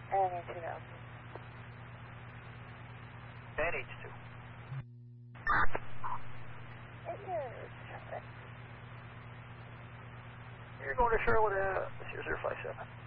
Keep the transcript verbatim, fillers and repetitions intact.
N H two now. N H two. You're going to Charlotte, uh, zero zero five seven.